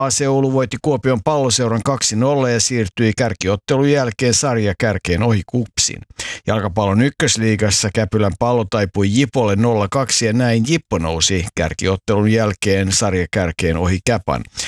AC Oulu voitti Kuopion Palloseuran 2-0 ja siirtyi kärkiottelun jälkeen sarjakärkeen ohi KuPSin. Jalkapallon ykkösliigassa Käpylän Pallo taipui Jipolle 0-2 ja näin Jippo nousi kärkiottelun jälkeen sarjakärkeen ohi Käpan.